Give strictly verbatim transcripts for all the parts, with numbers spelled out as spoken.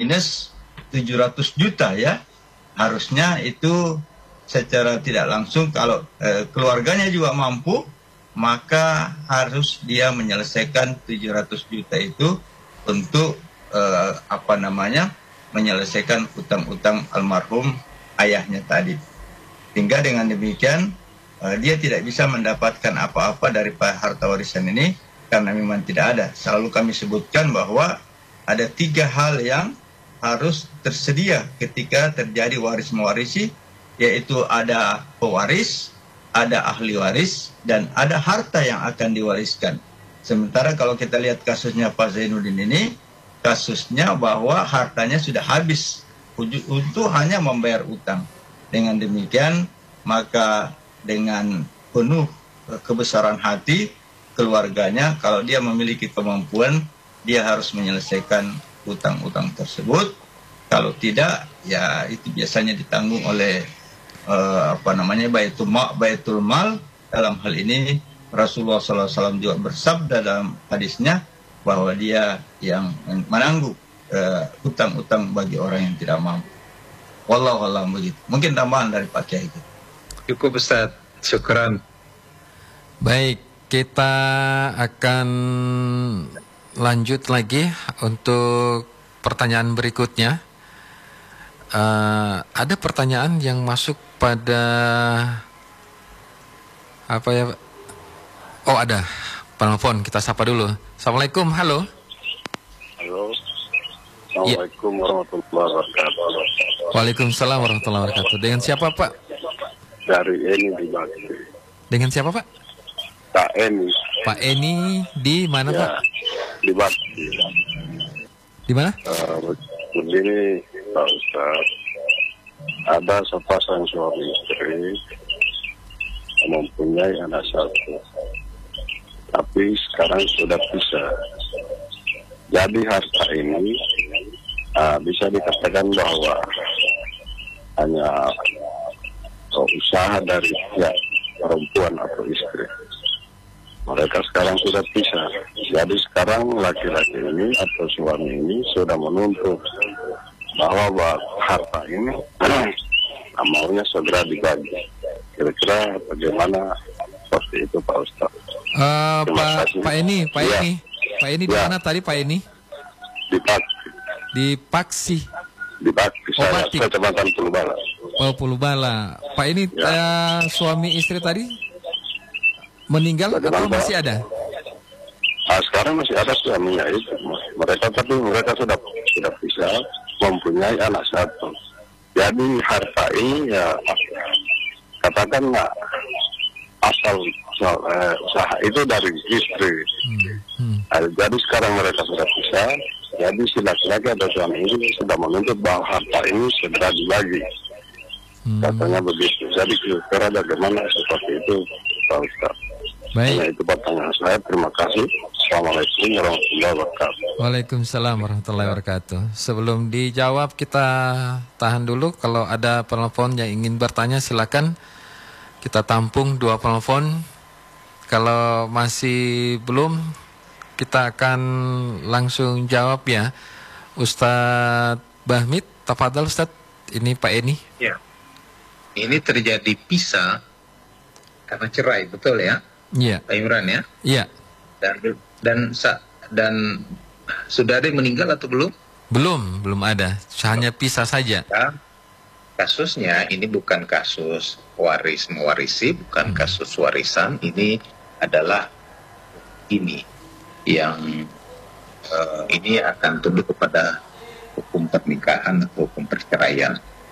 minus tujuh ratus juta ya. Harusnya itu secara tidak langsung kalau eh, keluarganya juga mampu, maka harus dia menyelesaikan tujuh ratus juta itu untuk eh, apa namanya menyelesaikan utang-utang almarhum ayahnya tadi. Sehingga dengan demikian uh, dia tidak bisa mendapatkan apa-apa dari harta warisan ini karena memang tidak ada. Selalu kami sebutkan bahwa ada tiga hal yang harus tersedia ketika terjadi waris mewarisi, yaitu ada pewaris, ada ahli waris, dan ada harta yang akan diwariskan. Sementara kalau kita lihat kasusnya Pak Zainuddin ini, kasusnya bahwa hartanya sudah habis untuk hanya membayar utang. Dengan demikian, maka dengan penuh kebesaran hati keluarganya, kalau dia memiliki kemampuan, dia harus menyelesaikan utang-utang tersebut. Kalau tidak, ya itu biasanya ditanggung oleh uh, apa namanya baitul mal, baitul mal. Dalam hal ini Rasulullah shallallahu alaihi wasallam juga bersabda dalam hadisnya bahwa dia yang menanggung uh, utang-utang bagi orang yang tidak mampu. Wallahu a'lam begitu. Mungkin tambahan dari Pak Kiai. Cukup Ustaz, syukran. Baik, kita akan lanjut lagi untuk pertanyaan berikutnya. Uh, ada pertanyaan yang masuk pada apa ya? Oh ada, penelpon, kita sapa dulu. Assalamualaikum, halo. Halo. Assalamualaikum ya. Warahmatullahi wabarakatuh. Waalaikumsalam warahmatullahi wabarakatuh. Dengan siapa Pak? Dari Eni di Bakti. Dengan siapa Pak? Pak Eni. Pak Eni di mana ya, Pak? Di Bakti. Di mana? Uh, begini Pak Ustaz, ada sepasang suami istri yang mempunyai anak satu, tapi sekarang sudah pisah. Jadi harta ini uh, bisa dikatakan bahwa hanya uh, usaha dari pihak perempuan atau istri. Mereka sekarang sudah pisah. Jadi sekarang laki-laki ini atau suami ini sudah menuntut bahwa harta ini maunya segera dibagi. Kira-kira bagaimana seperti itu Pak Ustaz? Uh, Pak Pak Eni, Pak ya. Eni, Pak Eni di ya. mana tadi Pak Eni? Di Paksi. Di Paksi. Di Paksi. Oh, saya Paksi. Kecamatan Pulubala. Oh, Pulubala. Pak Eni, ya. uh, suami istri tadi meninggal atau masih ada? Nah, sekarang masih ada suaminya itu. Mereka tapi mereka sudah sudah bisa mempunyai anak satu. Jadi harta ini ya katakan nggak asal eh, usaha itu dari istri. Hmm. Hmm. Nah, jadi sekarang mereka sudah bisa. Jadi si laki-laki atau suami ini sudah menuntut bahwa harta ini segera dibagi. Hmm. Katanya begitu. Jadi kira-kira bagaimana seperti itu Pak Ustaz? Baik. Nah, itu pertanyaan saya. Terima kasih. Assalamualaikum warahmatullahi wabarakatuh. Waalaikumsalam warahmatullahi wabarakatuh. Sebelum dijawab kita tahan dulu. Kalau ada penelpon yang ingin bertanya silakan. Kita tampung dua penelpon. Kalau masih belum, kita akan langsung jawab ya. Ustadz Bahmid, tafadhal Ustadz. Ini Pak Eni. Ya. Ini terjadi pisah karena cerai, betul ya? Iya. Pak Imran ya? Iya. Dan dan dan sudah ada yang meninggal atau belum? Belum, belum ada. Hanya pisah saja. Ya. Kasusnya ini bukan kasus waris mewarisi, bukan hmm. kasus warisan. Ini adalah ini yang uh, ini akan tunduk kepada hukum pernikahan atau hukum perceraian.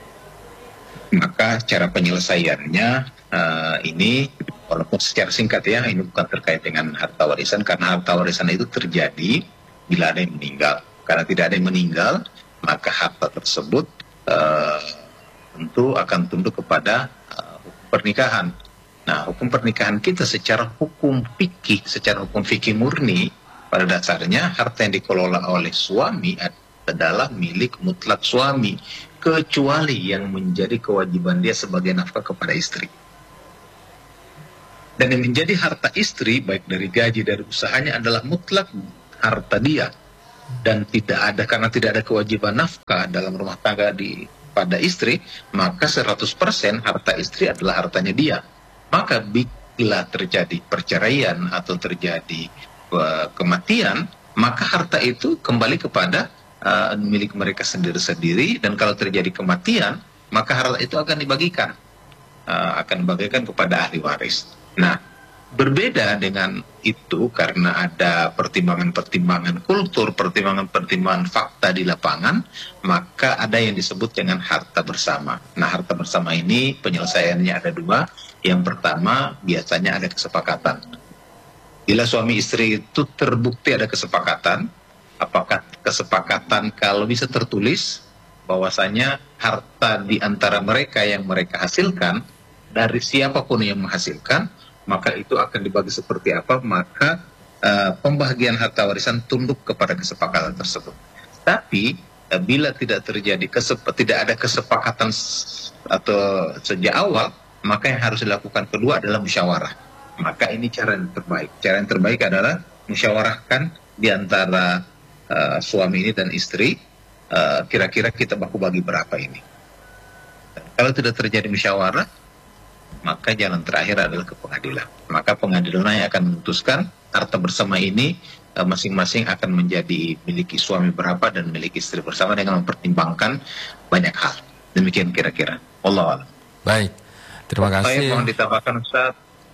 Maka cara penyelesaiannya uh, ini walaupun secara singkat ya, ini bukan terkait dengan harta warisan, karena harta warisan itu terjadi bila ada yang meninggal. Karena tidak ada yang meninggal, maka harta tersebut uh, tentu akan tunduk kepada uh, hukum pernikahan. Nah, hukum pernikahan kita secara hukum fikih, secara hukum fikih murni, pada dasarnya harta yang dikelola oleh suami adalah milik mutlak suami, kecuali yang menjadi kewajiban dia sebagai nafkah kepada istri. Dan yang menjadi harta istri, baik dari gaji, dari usahanya, adalah mutlak harta dia. dan tidak ada, karena tidak ada kewajiban nafkah dalam rumah tangga di pada istri, maka seratus persen harta istri adalah hartanya dia. Maka bila terjadi perceraian atau terjadi uh, kematian, maka harta itu kembali kepada uh, milik mereka sendiri-sendiri, dan kalau terjadi kematian, maka harta itu akan dibagikan, uh, akan dibagikan kepada ahli waris. Nah, berbeda dengan itu karena ada pertimbangan-pertimbangan kultur, pertimbangan-pertimbangan fakta di lapangan, maka ada yang disebut dengan harta bersama. Nah, harta bersama ini penyelesaiannya ada dua. Yang pertama, biasanya ada kesepakatan. Bila suami istri itu terbukti ada kesepakatan, apakah kesepakatan kalau bisa tertulis bahwasanya harta di antara mereka yang mereka hasilkan, dari siapapun yang menghasilkan, maka itu akan dibagi seperti apa, maka uh, pembagian harta warisan tunduk kepada kesepakatan tersebut. Tapi uh, bila tidak terjadi kesep tidak ada kesepakatan atau sejak awal, maka yang harus dilakukan kedua adalah musyawarah. Maka ini cara yang terbaik. Cara yang terbaik adalah musyawarahkan di antara uh, suami ini dan istri, kira-kira uh, kita baku bagi berapa ini. Dan kalau tidak terjadi musyawarah, maka jalan terakhir adalah ke pengadilan. Maka pengadilan yang akan memutuskan harta bersama ini masing-masing akan menjadi miliki suami berapa dan milik istri bersama dengan mempertimbangkan banyak hal. Demikian kira-kira. Wallahu a'lam. Baik, terima kasih. Saya mohon ditambahkan, Ustaz.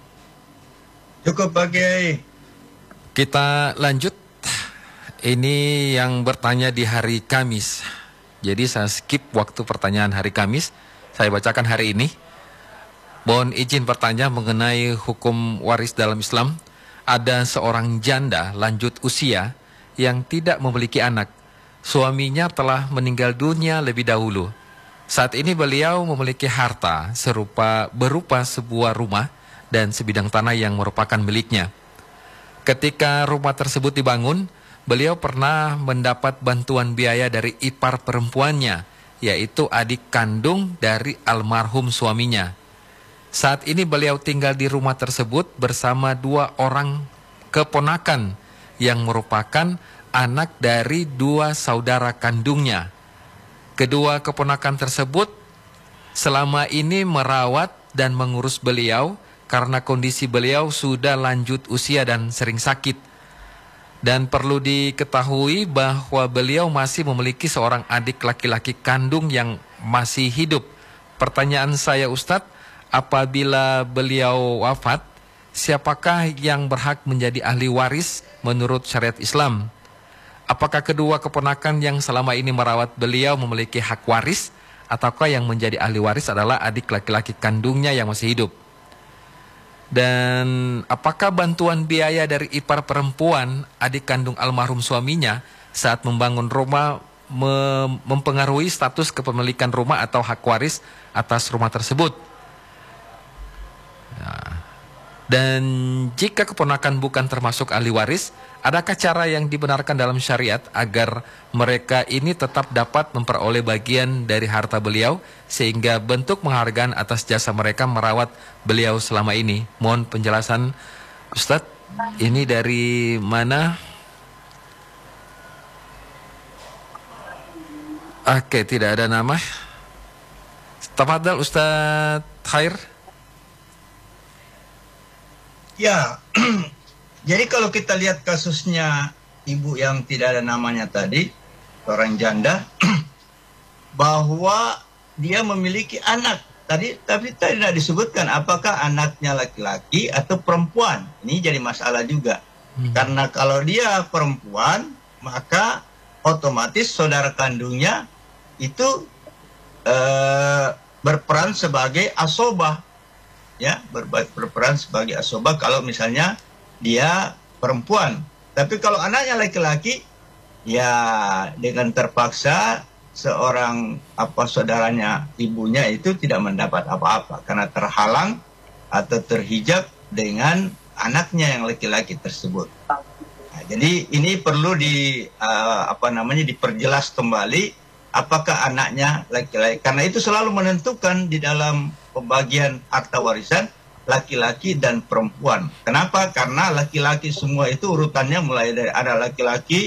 Cukup Pak Kiai. Kita lanjut. Ini yang bertanya di hari Kamis. Jadi saya skip waktu pertanyaan hari Kamis. Saya bacakan hari ini. Mohon izin bertanya mengenai hukum waris dalam Islam. Ada seorang janda lanjut usia yang tidak memiliki anak. Suaminya telah meninggal dunia lebih dahulu. Saat ini beliau memiliki harta serupa berupa sebuah rumah dan sebidang tanah yang merupakan miliknya. Ketika rumah tersebut dibangun, beliau pernah mendapat bantuan biaya dari ipar perempuannya, yaitu adik kandung dari almarhum suaminya. Saat ini beliau tinggal di rumah tersebut bersama dua orang keponakan yang merupakan anak dari dua saudara kandungnya. Kedua keponakan tersebut selama ini merawat dan mengurus beliau karena kondisi beliau sudah lanjut usia dan sering sakit. Dan perlu diketahui bahwa beliau masih memiliki seorang adik laki-laki kandung yang masih hidup. Pertanyaan saya, Ustadz, apabila beliau wafat, siapakah yang berhak menjadi ahli waris menurut syariat Islam? Apakah kedua keponakan yang selama ini merawat beliau memiliki hak waris, ataukah yang menjadi ahli waris adalah adik laki-laki kandungnya yang masih hidup? Dan apakah bantuan biaya dari ipar perempuan adik kandung almarhum suaminya saat membangun rumah mem mempengaruhi status kepemilikan rumah atau hak waris atas rumah tersebut? Nah, dan jika keponakan bukan termasuk ahli waris, adakah cara yang dibenarkan dalam syariat agar mereka ini tetap dapat memperoleh bagian dari harta beliau sehingga bentuk penghargaan atas jasa mereka merawat beliau selama ini? Mohon penjelasan, Ustadz. Ini dari mana? Oke, tidak ada nama. Tafadhal Ustadz Khair. Ya, jadi kalau kita lihat kasusnya ibu yang tidak ada namanya tadi, seorang janda, bahwa dia memiliki anak. Tadi tapi tadi tidak disebutkan apakah anaknya laki-laki atau perempuan. Ini jadi masalah juga. Hmm. Karena kalau dia perempuan, maka otomatis saudara kandungnya itu eh, berperan sebagai asobah. Ya, ber berperan sebagai asobah kalau misalnya dia perempuan. Tapi kalau anaknya laki-laki, ya dengan terpaksa seorang apa saudaranya ibunya itu tidak mendapat apa-apa karena terhalang atau terhijab dengan anaknya yang laki-laki tersebut. Nah, jadi ini perlu di uh, apa namanya diperjelas kembali apakah anaknya laki-laki, karena itu selalu menentukan di dalam pembagian harta warisan laki-laki dan perempuan. Kenapa? Karena laki-laki semua itu urutannya mulai dari ada laki-laki,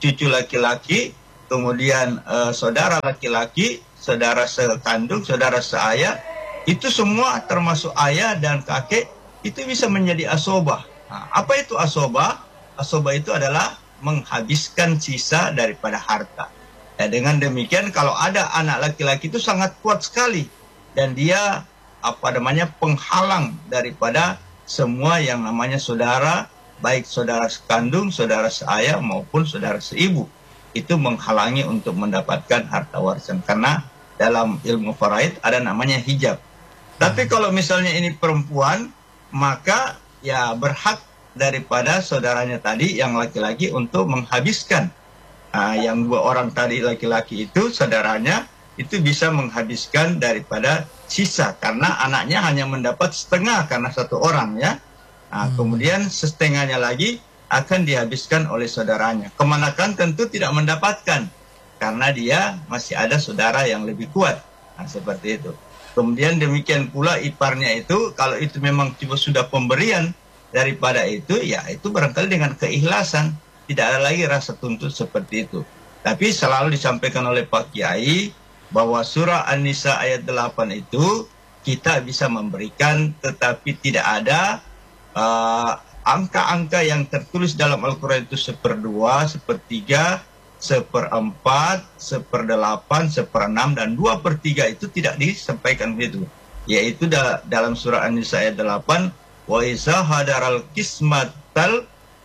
cucu laki-laki, kemudian uh, saudara laki-laki, saudara sekandung, saudara seayah, itu semua termasuk ayah dan kakek, itu bisa menjadi asobah. Nah, apa itu asobah? Asobah itu adalah menghabiskan sisa daripada harta. Ya, dengan demikian kalau ada anak laki-laki itu sangat kuat sekali, dan dia apa namanya penghalang daripada semua yang namanya saudara, baik saudara sekandung, saudara seayah maupun saudara seibu, itu menghalangi untuk mendapatkan harta warisan, karena dalam ilmu faraid ada namanya hijab. Tapi kalau misalnya ini perempuan, maka ya berhak daripada saudaranya tadi yang laki-laki untuk menghabiskan. Nah, yang dua orang tadi laki-laki itu saudaranya itu bisa menghabiskan daripada sisa, karena anaknya hanya mendapat setengah karena satu orang ya. Nah, hmm. kemudian setengahnya lagi akan dihabiskan oleh saudaranya. Kemanakan tentu tidak mendapatkan, karena dia masih ada saudara yang lebih kuat. Nah, seperti itu. Kemudian demikian pula iparnya itu, kalau itu memang tiba sudah pemberian daripada itu, ya itu barangkali dengan keikhlasan, tidak ada lagi rasa tuntut seperti itu. Tapi selalu disampaikan oleh Pak Kiai bahwa surah An-Nisa ayat delapan itu kita bisa memberikan, tetapi tidak ada angka-angka uh, yang tertulis dalam Al-Quran itu seperdua, sepertiga, seperempat, seperdelapan, seperenam, dan dua per tiga itu tidak disampaikan begitu. Yaitu da dalam surah An-Nisa ayat delapan, wa iza hadaral kismatal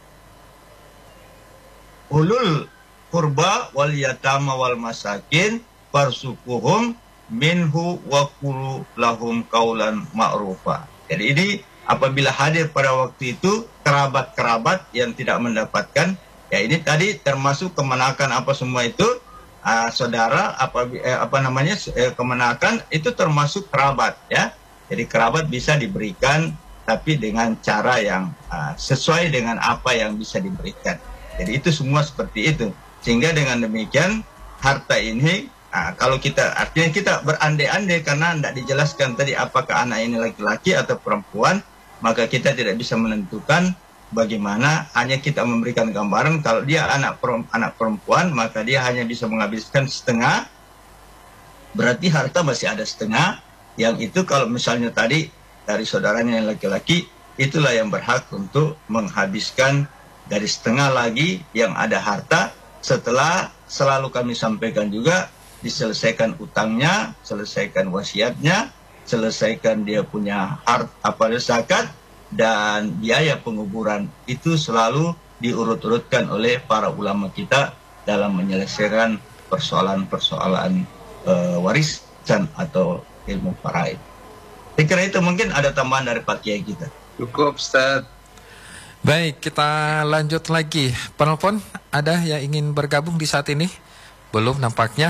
ulul qurba wal yatama wal masakin farsukuhum minhu wa qulu lahum qaulan ma'rufa. Jadi ini apabila hadir pada waktu itu kerabat-kerabat yang tidak mendapatkan, ya ini tadi termasuk kemenakan apa semua itu, uh, saudara apa eh, apa namanya eh, kemenakan itu termasuk kerabat ya. Jadi kerabat bisa diberikan tapi dengan cara yang uh, sesuai dengan apa yang bisa diberikan. Jadi itu semua seperti itu. Sehingga dengan demikian harta ini, nah, kalau kita artinya kita berandai-andai karena tidak dijelaskan tadi apakah anak ini laki-laki atau perempuan, maka kita tidak bisa menentukan bagaimana. Hanya kita memberikan gambaran kalau dia anak anak perempuan, maka dia hanya bisa menghabiskan setengah, berarti harta masih ada setengah. Yang itu kalau misalnya tadi dari saudaranya yang laki-laki, itulah yang berhak untuk menghabiskan dari setengah lagi yang ada harta, setelah selalu kami sampaikan juga diselesaikan utangnya, selesaikan wasiatnya, selesaikan dia punya harta apa zakat dan biaya penguburan. Itu selalu diurut-urutkan oleh para ulama kita dalam menyelesaikan persoalan-persoalan e, warisan atau ilmu faraid. Saya kira itu, mungkin ada tambahan dari Pak Kiai kita. Cukup, Ustaz. Baik, kita lanjut lagi. Penelpon, ada yang ingin bergabung di saat ini? Belum nampaknya.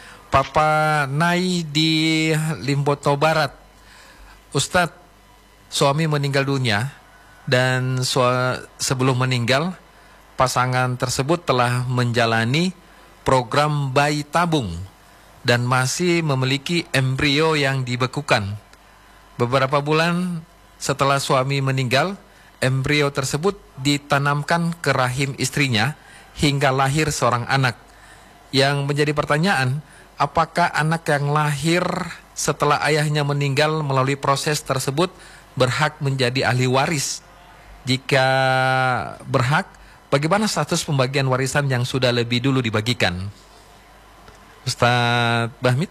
Papa Nai di Limboto Barat. Ustadz, suami meninggal dunia dan sebelum meninggal, pasangan tersebut telah menjalani program bayi tabung dan masih memiliki embrio yang dibekukan. Beberapa bulan setelah suami meninggal, embrio tersebut ditanamkan ke rahim istrinya hingga lahir seorang anak. Yang menjadi pertanyaan, apakah anak yang lahir setelah ayahnya meninggal melalui proses tersebut berhak menjadi ahli waris? Jika berhak, bagaimana status pembagian warisan yang sudah lebih dulu dibagikan? Ustadz Bahmid?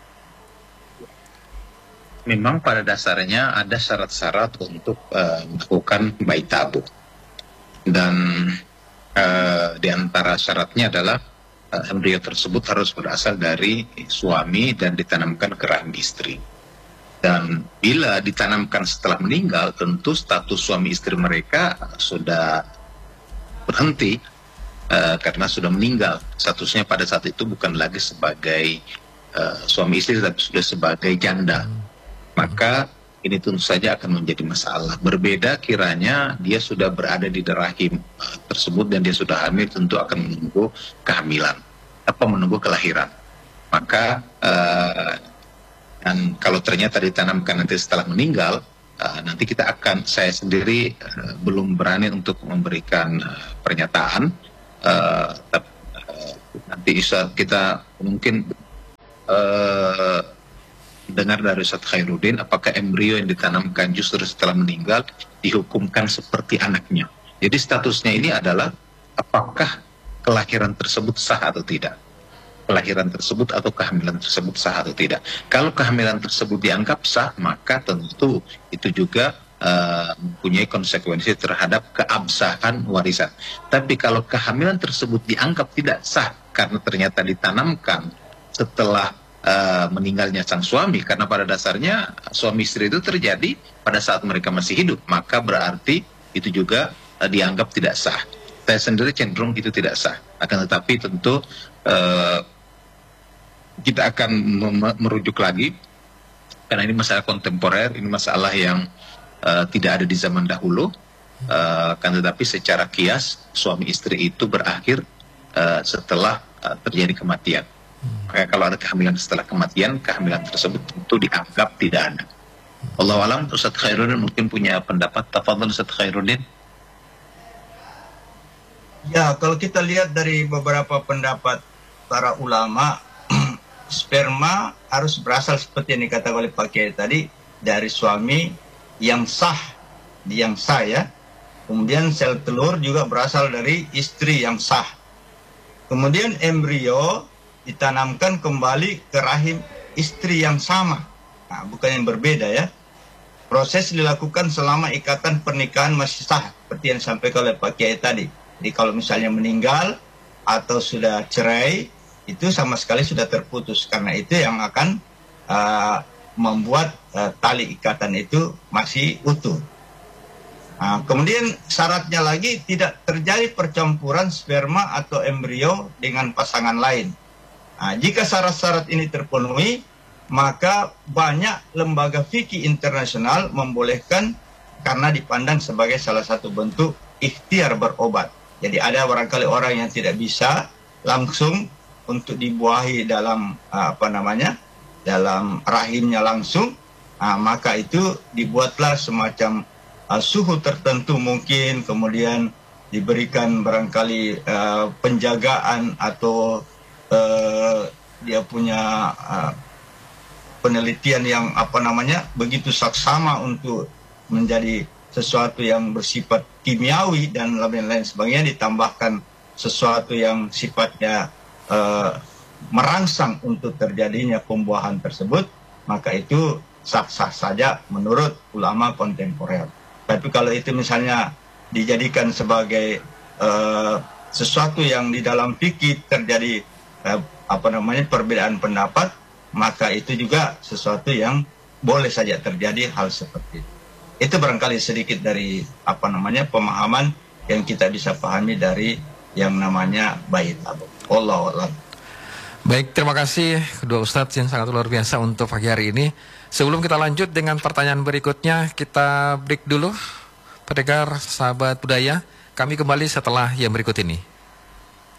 Memang pada dasarnya ada syarat-syarat untuk uh, melakukan bayi tabung. Dan uh, di antara syaratnya adalah uh, embrio tersebut harus berasal dari suami dan ditanamkan ke rahim istri. Dan bila ditanamkan setelah meninggal, tentu status suami istri mereka sudah berhenti uh, karena sudah meninggal. Statusnya pada saat itu bukan lagi sebagai uh, suami istri, tapi sudah sebagai janda. Maka ini tentu saja akan menjadi masalah. Berbeda kiranya dia sudah berada di rahim uh, tersebut dan dia sudah hamil, tentu akan menunggu kehamilan, apa menunggu kelahiran. Maka uh, dan kalau ternyata ditanamkan nanti setelah meninggal, uh, nanti kita akan, saya sendiri uh, belum berani untuk memberikan uh, pernyataan. Uh, nanti bisa kita mungkin uh, dengar dari Ustaz Khairuddin, apakah embrio yang ditanamkan justru setelah meninggal dihukumkan seperti anaknya. Jadi statusnya ini adalah apakah kelahiran tersebut sah atau tidak. Kelahiran tersebut atau kehamilan tersebut sah atau tidak. Kalau kehamilan tersebut dianggap sah, maka tentu itu juga uh, mempunyai konsekuensi terhadap keabsahan warisan. Tapi kalau kehamilan tersebut dianggap tidak sah karena ternyata ditanamkan setelah uh, meninggalnya sang suami, karena pada dasarnya suami istri itu terjadi pada saat mereka masih hidup, maka berarti itu juga uh, dianggap tidak sah. Saya sendiri cenderung itu tidak sah. Akan tetapi tentu uh, kita akan merujuk lagi, karena ini masalah kontemporer, ini masalah yang uh, tidak ada di zaman dahulu. Uh, kan tetapi secara kias suami istri itu berakhir uh, setelah uh, terjadi kematian. Maka kalau ada kehamilan setelah kematian, kehamilan tersebut tentu dianggap tidak ada. Wallahu alam. Ustaz Khairuddin mungkin punya pendapat. Tafadhal Ustaz Khairuddin. Ya, kalau kita lihat dari beberapa pendapat para ulama, sperma harus berasal seperti yang dikatakan oleh Pak Kiai tadi, dari suami yang sah, yang sah ya. Kemudian sel telur juga berasal dari istri yang sah. Kemudian embrio ditanamkan kembali ke rahim istri yang sama. Nah, bukan yang berbeda ya. Proses dilakukan selama ikatan pernikahan masih sah, seperti yang disampaikan oleh Pak Kiai tadi. Jadi kalau misalnya meninggal atau sudah cerai, itu sama sekali sudah terputus, karena itu yang akan uh, membuat uh, tali ikatan itu masih utuh. Nah, kemudian syaratnya lagi tidak terjadi percampuran sperma atau embrio dengan pasangan lain. Nah, jika syarat-syarat ini terpenuhi, maka banyak lembaga fikih internasional membolehkan karena dipandang sebagai salah satu bentuk ikhtiar berobat. Jadi ada barangkali orang yang tidak bisa langsung untuk dibuahi dalam apa namanya dalam rahimnya langsung, nah, maka itu dibuatlah semacam uh, suhu tertentu mungkin, kemudian diberikan barangkali uh, penjagaan atau uh, dia punya uh, penelitian yang apa namanya begitu saksama untuk menjadi sesuatu yang bersifat kimiawi dan lain-lain sebagainya, ditambahkan sesuatu yang sifatnya Uh, merangsang untuk terjadinya pembuahan tersebut, maka itu sah-sah saja menurut ulama kontemporer. Tapi kalau itu misalnya dijadikan sebagai uh, sesuatu yang di dalam fikih terjadi uh, apa namanya perbedaan pendapat, maka itu juga sesuatu yang boleh saja terjadi hal seperti itu. Itu barangkali sedikit dari apa namanya pemahaman yang kita bisa pahami dari yang namanya bait tabung. Wallahu a'lam. Baik, terima kasih kedua Ustadz yang sangat luar biasa untuk pagi hari ini. Sebelum kita lanjut dengan pertanyaan berikutnya, kita break dulu. Pendengar sahabat budaya, kami kembali setelah yang berikut ini.